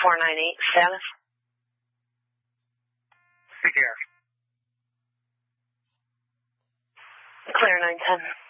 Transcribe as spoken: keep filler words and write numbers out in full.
four nine eight, status? Take care. Clear nine ten.